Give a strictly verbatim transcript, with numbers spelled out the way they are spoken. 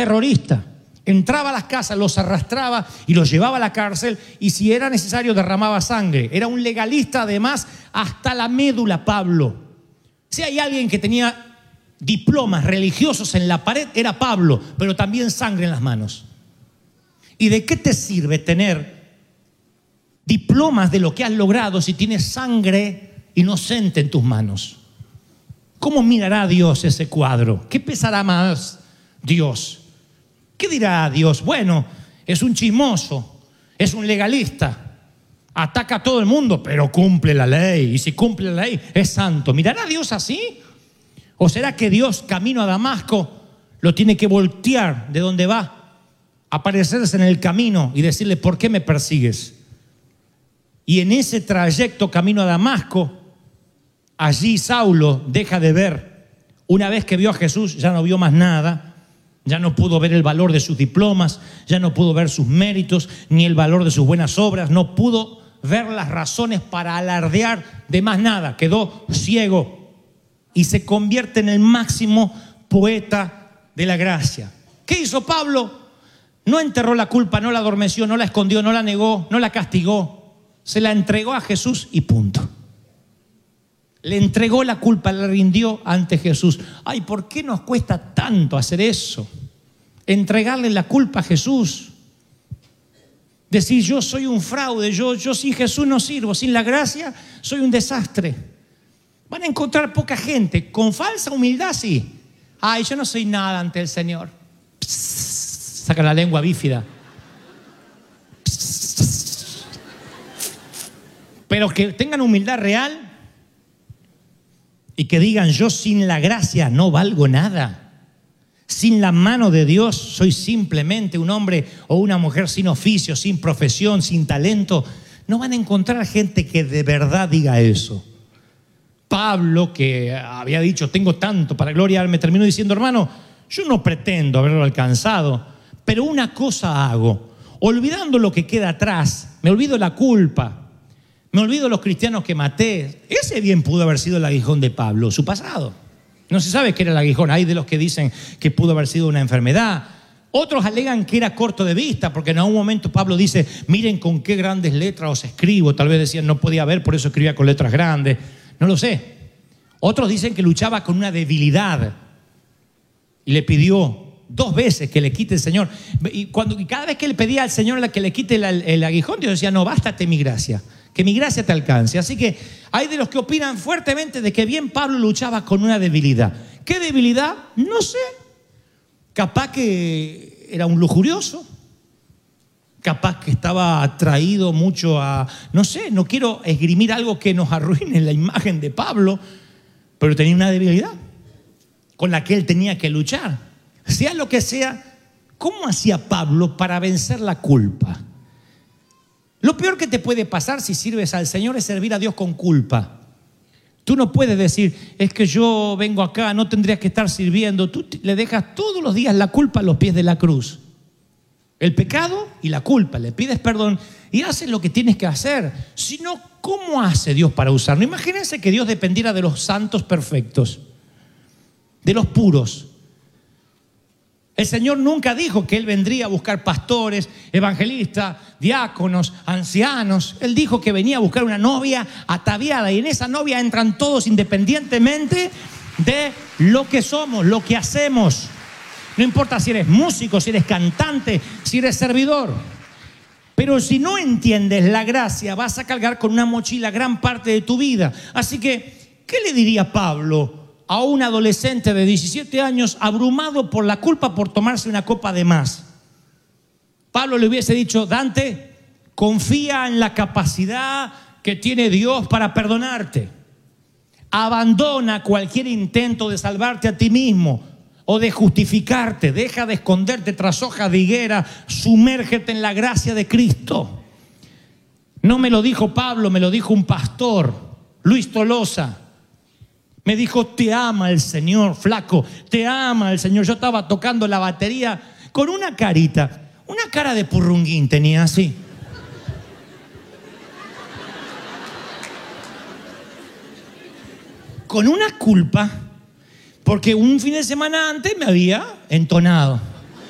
terrorista. Entraba a las casas, los arrastraba y los llevaba a la cárcel, y si era necesario derramaba sangre. Era un legalista, además, hasta la médula, Pablo. Si hay alguien que tenía diplomas religiosos en la pared, era Pablo, pero también sangre en las manos. ¿Y de qué te sirve tener diplomas de lo que has logrado si tienes sangre inocente en tus manos? ¿Cómo mirará Dios ese cuadro? ¿Qué pesará más Dios? ¿Qué dirá Dios? Bueno, es un chismoso, es un legalista, ataca a todo el mundo, pero cumple la ley. Y si cumple la ley, es santo. ¿Mirará Dios así? ¿O será que Dios, camino a Damasco, lo tiene que voltear de donde va, aparecerse en el camino y decirle: ¿por qué me persigues? Y en ese trayecto camino a Damasco, allí Saulo deja de ver. Una vez que vio a Jesús, ya no vio más nada. Ya no pudo ver el valor de sus diplomas, ya no pudo ver sus méritos, ni el valor de sus buenas obras. No pudo ver las razones para alardear de más nada. Quedó ciego y se convierte en el máximo poeta de la gracia. ¿Qué hizo Pablo? No enterró la culpa, no la adormeció, no la escondió, no la negó, no la castigó. Se la entregó a Jesús y punto. Le entregó la culpa, la rindió ante Jesús. Ay, ¿por qué nos cuesta tanto hacer eso? Entregarle la culpa a Jesús. Decir: yo soy un fraude, yo, yo sin Jesús no sirvo, sin la gracia soy un desastre. Van a encontrar poca gente con falsa humildad, sí. Ay, yo no soy nada ante el Señor. Psst, saca la lengua bífida. Psst. Pero que tengan humildad real y que digan: yo sin la gracia no valgo nada. Sin la mano de Dios soy simplemente un hombre o una mujer sin oficio, sin profesión, sin talento. No van a encontrar gente que de verdad diga eso. Pablo, que había dicho: tengo tanto para gloriarme, terminó diciendo: hermano, yo no pretendo haberlo alcanzado, pero una cosa hago, olvidando lo que queda atrás, me olvido la culpa, me olvido los cristianos que maté. Ese bien pudo haber sido el aguijón de Pablo, su pasado. No se sabe qué era el aguijón. Hay de los que dicen que pudo haber sido una enfermedad. Otros alegan que era corto de vista, porque en algún momento Pablo dice: miren con qué grandes letras os escribo. Tal vez decían: no podía ver, por eso escribía con letras grandes. No lo sé. Otros dicen que luchaba con una debilidad y le pidió dos veces que le quite el Señor. Y, cuando, y cada vez que le pedía al Señor que le quite el, el aguijón, Dios decía: no, bástate mi gracia, que mi gracia te alcance. Así que hay de los que opinan fuertemente de que bien Pablo luchaba con una debilidad. ¿Qué debilidad? No sé. Capaz que era un lujurioso. Capaz que estaba atraído mucho a... No sé, no quiero esgrimir algo que nos arruine la imagen de Pablo, pero tenía una debilidad con la que él tenía que luchar. Sea lo que sea, ¿cómo hacía Pablo para vencer la culpa? Lo peor que te puede pasar si sirves al Señor es servir a Dios con culpa. Tú no puedes decir: es que yo vengo acá, no tendrías que estar sirviendo. Tú le dejas todos los días la culpa a los pies de la cruz. El pecado y la culpa. Le pides perdón y haces lo que tienes que hacer. Si no, ¿cómo hace Dios para usarlo? Imagínense que Dios dependiera de los santos perfectos, de los puros. El Señor nunca dijo que Él vendría a buscar pastores, evangelistas, diáconos, ancianos. Él dijo que venía a buscar una novia ataviada, y en esa novia entran todos independientemente de lo que somos, lo que hacemos. No importa si eres músico, si eres cantante, si eres servidor. Pero si no entiendes la gracia, vas a cargar con una mochila gran parte de tu vida. Así que, ¿qué le diría Pablo a un adolescente de diecisiete años abrumado por la culpa por tomarse una copa de más? Pablo le hubiese dicho: Dante, confía en la capacidad que tiene Dios para perdonarte. Abandona cualquier intento de salvarte a ti mismo o de justificarte. Deja de esconderte tras hojas de higuera. Sumérgete en la gracia de Cristo. No me lo dijo Pablo, me lo dijo un pastor, Luis Tolosa. Me dijo: te ama el Señor, flaco, te ama el Señor. Yo estaba tocando la batería con una carita, una cara de purrunguín tenía así. Con una culpa, porque un fin de semana antes me había entonado.